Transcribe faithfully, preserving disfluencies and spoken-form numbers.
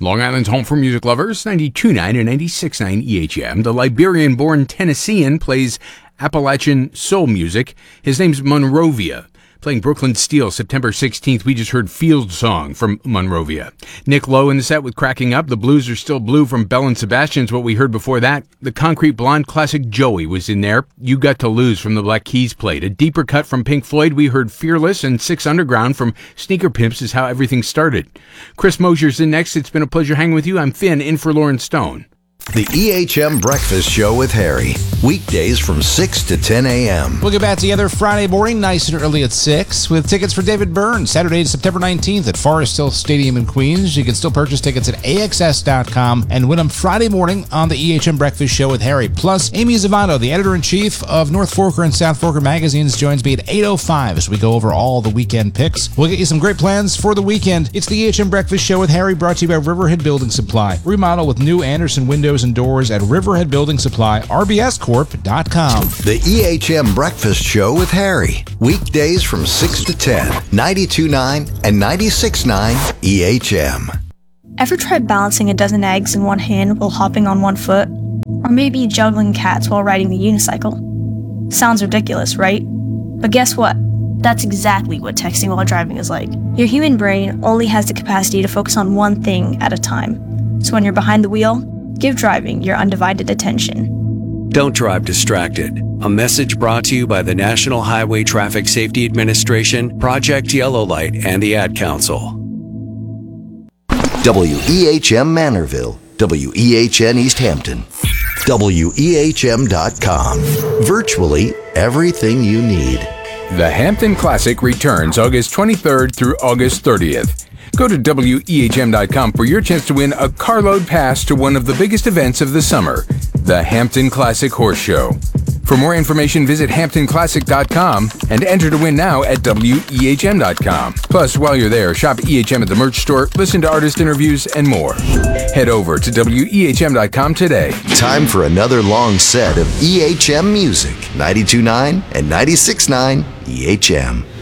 Long Island's home for music lovers, ninety-two point nine and ninety-six point nine E H M. The Liberian-born Tennessean plays Appalachian soul music. His name's Monrovia. Playing Brooklyn Steel September sixteenth, we just heard Field Song from Monrovia. Nick Lowe in the set with Cracking Up. The Blues Are Still Blue from Bell and Sebastian's what we heard before that. The Concrete Blonde classic Joey was in there. You Got to Lose from the Black Keys played. A deeper cut from Pink Floyd, we heard Fearless, and Six Underground from Sneaker Pimps is how everything started. Chris Mosier's in next. It's been a pleasure hanging with you. I'm Finn, in for Lauren Stone. The E H M Breakfast Show with Harry. Weekdays from six to ten a.m. We'll get back together Friday morning, nice and early at six, with tickets for David Byrne, Saturday, September nineteenth at Forest Hill Stadium in Queens. You can still purchase tickets at A X S dot com and win them Friday morning on the E H M Breakfast Show with Harry. Plus, Amy Zavato, the editor-in-chief of North Forker and South Forker magazines, joins me at eight oh five as we go over all the weekend picks. We'll get you some great plans for the weekend. It's the E H M Breakfast Show with Harry, brought to you by Riverhead Building Supply. Remodel with new Anderson windows and doors at Riverhead Building Supply, R B S corp dot com. The E H M Breakfast Show with Harry. Weekdays from six to ten, ninety-two point nine and ninety-six point nine E H M. Ever tried balancing a dozen eggs in one hand while hopping on one foot? Or maybe juggling cats while riding the unicycle? Sounds ridiculous, right? But guess what? That's exactly what texting while driving is like. Your human brain only has the capacity to focus on one thing at a time. So when you're behind the wheel, give driving your undivided attention. Don't drive distracted. A message brought to you by the National Highway Traffic Safety Administration, Project Yellow Light, and the Ad Council. W E H M Manorville, W E H N East Hampton, W E H M dot com. Virtually everything you need. The Hampton Classic returns August twenty-third through August thirtieth. Go to W E H M dot com for your chance to win a carload pass to one of the biggest events of the summer, the Hampton Classic Horse Show. For more information, visit Hampton Classic dot com and enter to win now at W E H M dot com. Plus, while you're there, shop E H M at the merch store, listen to artist interviews, and more. Head over to W E H M dot com today. Time for another long set of E H M music, ninety-two point nine and ninety-six point nine E H M.